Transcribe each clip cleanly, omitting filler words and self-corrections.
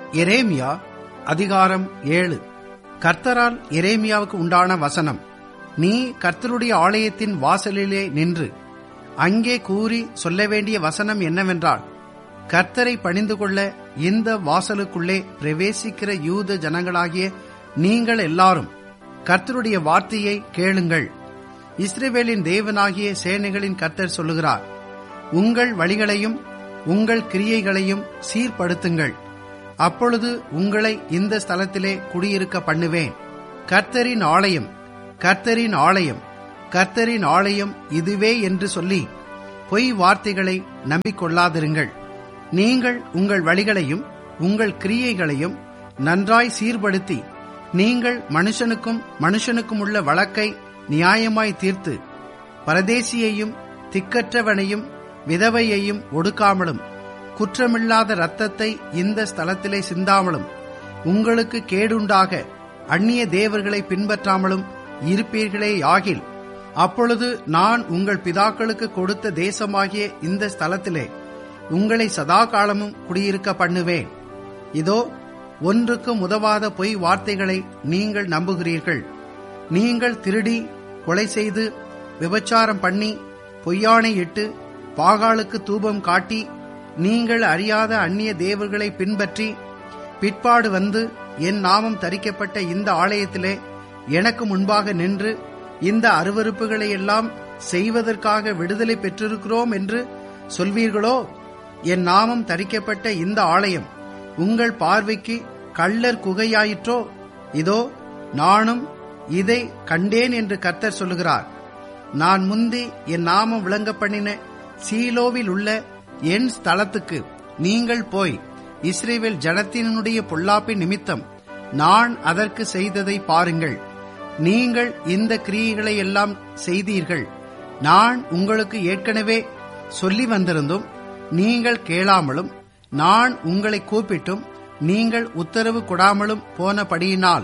எரேமியா அதிகாரம் 7. கர்த்தரால் எரேமியாவுக்கு உண்டான வசனம். நீ கர்த்தருடைய ஆலயத்தின் வாசலிலே நின்று அங்கே கூறி சொல்ல வேண்டிய வசனம் என்னவென்றால், கர்த்தரை பணிந்து கொள்ள இந்த வாசலுக்குள்ளே பிரவேசிக்கிற யூத ஜனங்களாகிய நீங்கள் எல்லாரும் கர்த்தருடைய வார்த்தையை கேளுங்கள். இஸ்ரவேலின் தேவனாகிய சேனைகளின் கர்த்தர் சொல்லுகிறார், உங்கள் வழிகளையும் உங்கள் கிரியைகளையும் சீர்படுத்துங்கள். அப்பொழுது உங்களை இந்த ஸ்தலத்திலே குடியிருக்க பண்ணுவேன். கர்த்தரின் ஆலயம், கர்த்தரின் ஆலயம், கர்த்தரின் ஆலயம் இதுவே என்று சொல்லி பொய் வார்த்தைகளை நம்பிக்கொள்ளாதிருங்கள். நீங்கள் உங்கள் வழிகளையும் உங்கள் கிரியைகளையும் நன்றாய் சீர்படுத்தி, நீங்கள் மனுஷனுக்கும் உள்ள வழக்கை நியாயமாய் தீர்த்து, பரதேசியையும் திக்கற்றவனையும் விதவையையும் ஒடுக்காமலும் குற்றமில்லாத இரத்தத்தை இந்த ஸ்தலத்திலே சிந்தாமலும், உங்களுக்கு கேடுண்டாக அந்நிய தேவர்களை பின்பற்றாமலும் இருப்பீர்களே ஆகில், அப்பொழுது நான் உங்கள் பிதாக்களுக்கு கொடுத்த தேசமாகிய இந்த ஸ்தலத்திலே உங்களை சதா காலமும் குடியிருக்க பண்ணுவேன். இதோ, ஒன்றுக்கும் உதவாத பொய் வார்த்தைகளை நீங்கள் நம்புகிறீர்கள். நீங்கள் திருடி, கொலை செய்து, விபச்சாரம் பண்ணி, பொய்யானை இட்டு, பாகாலுக்கு தூபம் காட்டி, நீங்கள் அறியாத அந்நிய தேவர்களை பின்பற்றி, பிற்பாடு வந்து என் நாமம் தரிக்கப்பட்ட இந்த ஆலயத்திலே எனக்கு முன்பாக நின்று இந்த அருவருப்புகளை எல்லாம் செய்வதற்காக விடுதலை பெற்றிருக்கிறோம் என்று சொல்வீர்களோ? என் நாமம் தரிக்கப்பட்ட இந்த ஆலயம் உங்கள் பார்வைக்கு கள்ளர் குகையாயிற்றோ? இதோ, நானும் இதை கண்டேன் என்று கர்த்தர் சொல்லுகிறார். நான் முந்தி என் நாமம் விளங்க பண்ணின சீலோவில் உள்ள என் ஸ்தலத்துக்கு நீங்கள் போய் இஸ்ரவேல் ஜனத்தினுடைய பொல்லாப்பின் நிமித்தம் நான் அதற்கு செய்ததை பாருங்கள். நீங்கள் இந்த கிரியைகளை எல்லாம் செய்தீர்கள். நான் உங்களுக்கு ஏற்கனவே சொல்லி வந்திருந்தும் நீங்கள் கேளாமலும், நான் உங்களை கூப்பிட்டும் நீங்கள் உத்தரவு கொடாமலும் போனபடியினால்,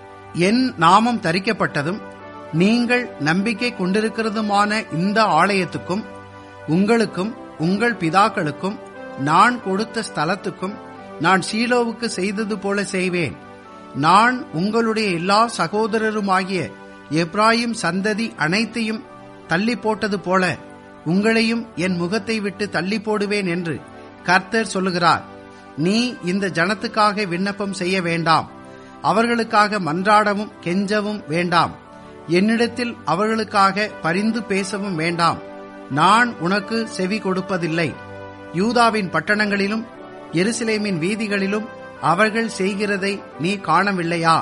என் நாமம் தரிக்கப்பட்டதும் நீங்கள் நம்பிக்கை கொண்டிருக்கிறதுமான இந்த ஆலயத்துக்கும் உங்களுக்கும் உங்கள் பிதாக்களுக்கும் நான் கொடுத்த ஸ்தலத்துக்கும் நான் சீலோவுக்கு செய்தது போல செய்வேன். நான் உங்களுடைய எல்லா சகோதரருமாகிய எப்ராயிம் சந்ததி அனைத்தையும் தள்ளி போட்டது போல உங்களையும் என் முகத்தை விட்டு தள்ளி போடுவேன் என்று கர்த்தர் சொல்லுகிறார். நீ இந்த ஜனத்துக்காக விண்ணப்பம் செய்ய வேண்டாம், அவர்களுக்காக மன்றாடவும் கெஞ்சவும் வேண்டாம், என்னிடத்தில் அவர்களுக்காக பரிந்து பேசவும் வேண்டாம். நான் உனக்கு செவி கொடுப்பதில்லை. யூதாவின் பட்டணங்களிலும் எருசலேமின் வீதிகளிலும் அவர்கள் செய்கிறதை நீ காணவில்லையா?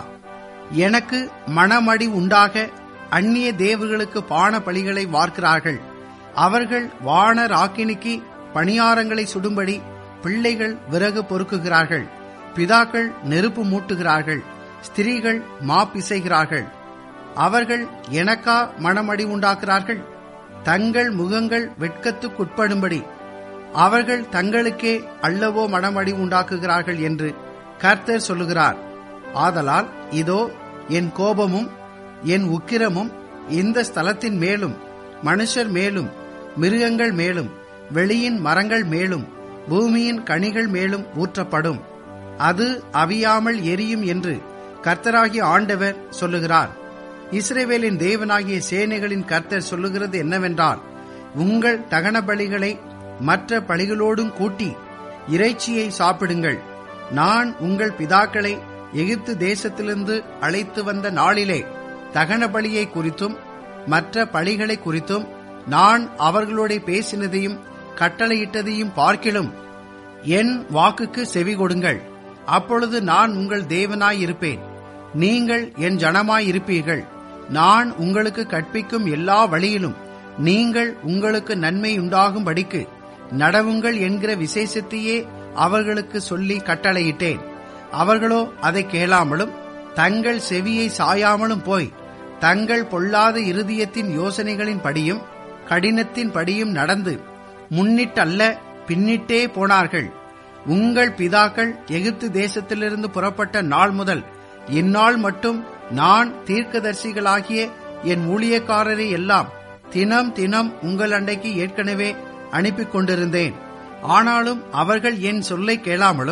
எனக்கு மனமடி உண்டாக அந்நிய தேவர்களுக்கு பான பலிகளை வார்க்கிறார்கள். அவர்கள் வான ராக்கினிக்கு பணியாரங்களை சுடும்படி பிள்ளைகள் விறகு பொறுக்குகிறார்கள், பிதாக்கள் நெருப்பு மூட்டுகிறார்கள், ஸ்திரீகள் மாப்பிசைகிறார்கள். அவர்கள் எனக்கா மனமடி உண்டாக்குறார்கள்? தங்கள் முகங்கள் வெட்கத்துக்குட்படும்படி அவர்கள் தங்களுக்கே அல்லவோ மனமடி உண்டாக்குகிறார்கள் என்று கர்த்தர் சொல்லுகிறார். ஆதலால் இதோ, என் கோபமும் என் உக்கிரமும் இந்த ஸ்தலத்தின் மேலும், மனுஷர் மேலும், மிருகங்கள் மேலும், வெளியின் மரங்கள் மேலும், பூமியின் கனிகள் மேலும் ஊற்றப்படும். அது அவியாமல் எரியும் என்று கர்த்தராகிய ஆண்டவர் சொல்லுகிறார். இஸ்ரவேலின் தேவனாகிய சேனைகளின் கர்த்தர் சொல்லுகிறது என்னவென்றால், உங்கள் தகன பலிகளை மற்ற பலிகளோடும் கூட்டி இறைச்சியை சாப்பிடுங்கள். நான் உங்கள் பிதாக்களை எகிப்து தேசத்திலிருந்து அழைத்து வந்த நாளிலே தகன பலியை குறித்தும் மற்ற பலிகளை குறித்தும் நான் அவர்களோட பேசினதையும் கட்டளையிட்டதையும் பார்க்கிலும் என் வாக்குக்கு செவி கொடுங்கள். அப்பொழுது நான் உங்கள் தேவனாயிருப்பேன், நீங்கள் என் ஜனமாயிருப்பீர்கள். நான் உங்களுக்கு கற்பிக்கும் எல்லா வழியிலும் நீங்கள் உங்களுக்கு நன்மை உண்டாகும்படிக்கு நடவுங்கள் என்கிற விசேஷத்தையே அவர்களுக்கு சொல்லி கட்டளையிட்டேன். அவர்களோ அதை கேளாமலும் தங்கள் செவியை சாயாமலும் போய் தங்கள் பொல்லாத இருதயத்தின் யோசனைகளின் படியும் கடினத்தின் படியும் நடந்து முன்னிட்டல்ல பின்னிட்டே போனார்கள். உங்கள் பிதாக்கள் எகிப்து தேசத்திலிருந்து புறப்பட்ட நாள் முதல் இந்நாள் மட்டும் நான் தீர்க்கதரிசிகளாகிய என் ஊழியக்காரரை எல்லாம் தினம் தினம் உங்கள் அண்டைக்கு ஏற்கனவே அனுப்பி கொண்டிருந்தேன். ஆனாலும் அவர்கள் என் சொல்லை கேளாமலும்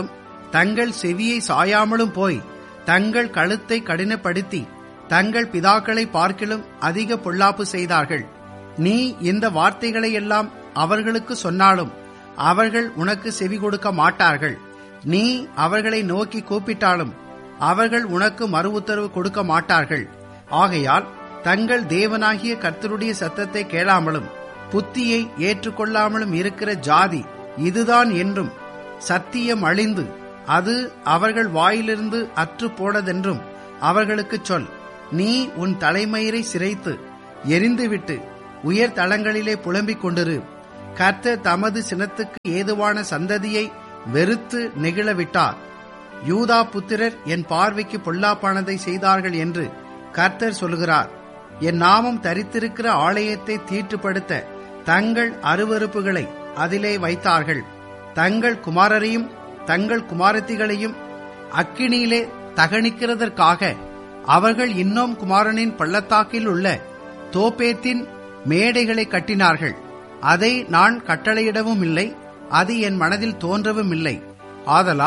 தங்கள் செவியை சாயாமலும் போய் தங்கள் கழுத்தை கடினப்படுத்தி தங்கள் பிதாக்களை பார்க்கிலும் அதிக பொல்லாப்பு செய்தார்கள். நீ இந்த வார்த்தைகளை எல்லாம் அவர்களுக்கு சொன்னாலும் அவர்கள் உனக்கு செவி கொடுக்க மாட்டார்கள். நீ அவர்களை நோக்கி கூப்பிட்டாலும் அவர்கள் உனக்கு மறு உத்தரவு கொடுக்க மாட்டார்கள். ஆகையால் தங்கள் தேவனாகிய கர்த்தருடைய சத்தத்தை கேளாமலும் புத்தியை ஏற்றுக்கொள்ளாமலும் இருக்கிற ஜாதி இதுதான் என்றும், சத்தியம் அழிந்து அது அவர்கள் வாயிலிருந்து அற்று போனதென்றும் அவர்களுக்குச் சொல். நீ உன் தலைமயிரை சிரைத்து எரிந்துவிட்டு உயர் தளங்களிலே புலம்பிக் கொண்டிரு. கர்த்தர் தமது சினத்துக்கு ஏதுவான சந்ததியை வெறுத்து நெகிழவிட்டார். யூதா புத்திரர் என் பார்வைக்கு பொல்லாப்பானதை செய்தார்கள் என்று கர்த்தர் சொல்கிறார். என் நாமம் தரித்திருக்கிற ஆலயத்தை தீட்டுப்படுத்த தங்கள் அருவருப்புகளை அதிலே வைத்தார்கள். தங்கள் குமாரரையும் தங்கள் குமாரத்திகளையும் அக்கினியிலே தகனிக்கிறதற்காக அவர்கள் இன்னும் குமாரனின் பள்ளத்தாக்கில் உள்ள தோப்பேத்தின் மேடைகளை கட்டினார்கள். அதை நான் கட்டளையிடவும் இல்லை, அது என் மனதில் தோன்றவும் இல்லை. ஆதலால்